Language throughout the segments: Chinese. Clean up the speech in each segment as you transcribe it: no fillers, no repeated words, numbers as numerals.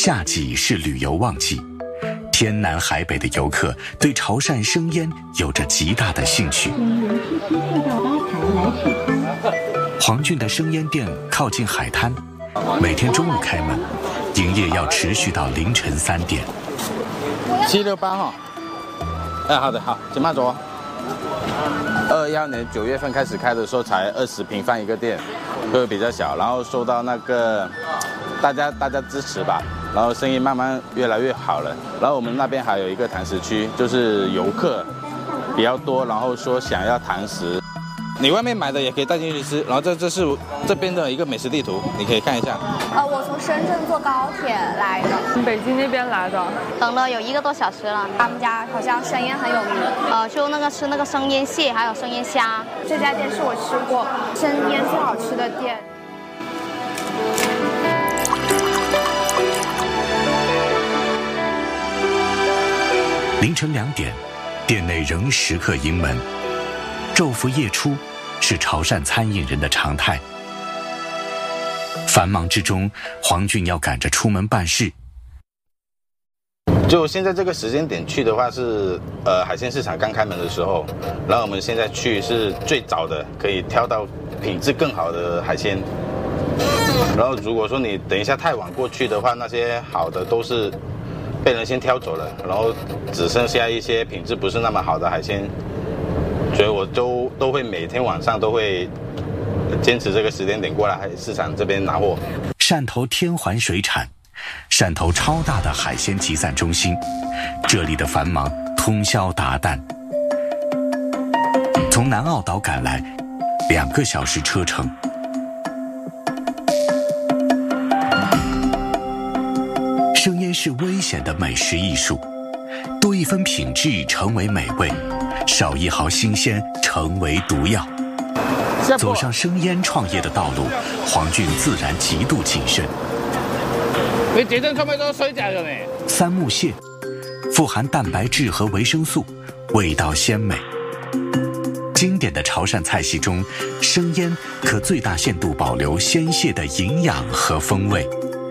夏季是旅游旺季，天南海北的游客对潮汕生腌有着极大的兴趣。黄俊的生腌店靠近海滩，每天中午开门，营业要持续到凌晨3点。 768哈，哎，好的，好，请慢走。21年9月份开始开的时候，才20平方一个店，会比较小，然后受到那个大家支持吧，然后生意慢慢越来越好了。然后我们那边还有一个堂食区，就是游客比较多，然后说想要堂食。你外面买的也可以带进去吃，然后这是这边的一个美食地图，你可以看一下。 我从深圳坐高铁来的， 北京那边来的， 等了有1个多小时了。他们家好像生腌很有名，就吃那个生腌蟹，还有生腌虾。这家店是我吃过生腌最好吃的店。 凌晨2点，店内仍时刻迎门。昼伏夜出是潮汕餐饮人的常态。繁忙之中，黄俊要赶着出门办事。 就现在这个时间点去的话是海鲜市场刚开门的时候，然后我们现在去是最早的，可以挑到品质更好的海鲜。然后如果说你等一下太晚过去的话，那些好的都是被人先挑走了，然后只剩下一些品质不是那么好的海鲜。所以我都会每天晚上都会坚持这个时间点过来市场这边拿货。 汕头天环水产，汕头超大的海鲜集散中心，这里的繁忙通宵达旦。从南澳岛赶来，2个小时车程。生腌是危险的美食艺术，多一分品质成为美味，少1毫新鲜成为毒药。走上生腌创业的道路，黄俊自然极度谨慎。 你这阵出咪多水饺嘅咩 ？3木蟹，富含蛋白质和维生素，味道鲜美。经典的潮汕菜系中，生腌可最大限度保留鲜蟹的营养和风味。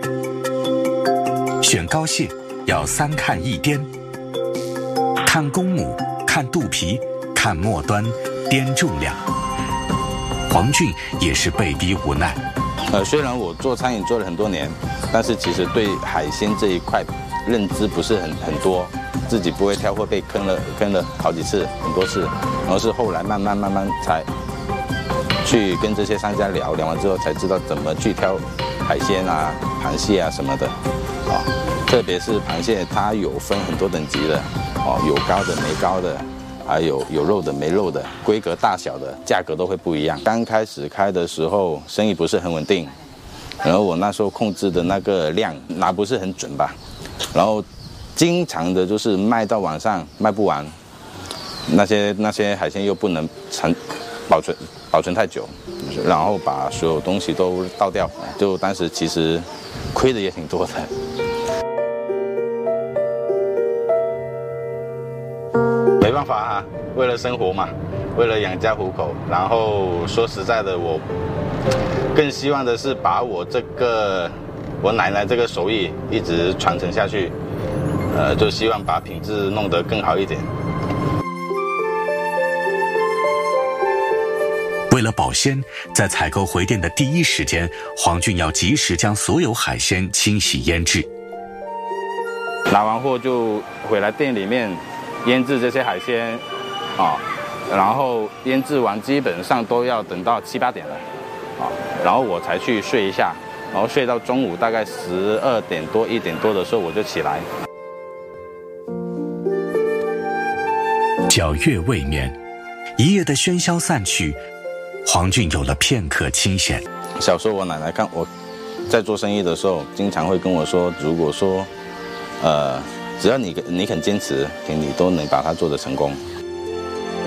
选膏蟹要3看1掂，看公母，看肚皮，看末端，掂重量。黄俊也是被逼无奈。 虽然我做餐饮做了很多年，但是其实对海鲜这一块认知不是很多，自己不会挑货被坑了好几次，很多次，然后是后来慢慢才去跟这些商家聊完之后才知道怎么去挑海鲜啊、螃蟹啊什么的，特别是螃蟹，它有分很多等级的，有膏的、没膏的。还有肉的没肉的，规格大小的价格都会不一样。刚开始开的时候生意不是很稳定，然后我那时候控制的那个量拿不是很准吧，然后经常的就是卖到晚上卖不完，那些海鲜又不能保存太久，然后把所有东西都倒掉，就当时其实亏的也挺多的。没办法啊，为了生活嘛，为了养家糊口。然后说实在的，我更希望的是把我奶奶这个手艺一直传承下去，就希望把品质弄得更好一点。 为了保鲜，在采购回店的第一时间，黄俊要及时将所有海鲜清洗腌制。 拿完货就回来店里面腌制这些海鲜，然后腌制完基本上都要等到7、8点了，然后我才去睡一下，然后睡到中午大概12点多、1点多的时候我就起来。 皎月未眠，一夜的喧嚣散去，黄俊有了片刻清闲。 小时候我奶奶看我在做生意的时候，经常会跟我说，如果说只要你肯坚持，你都能把它做得成功。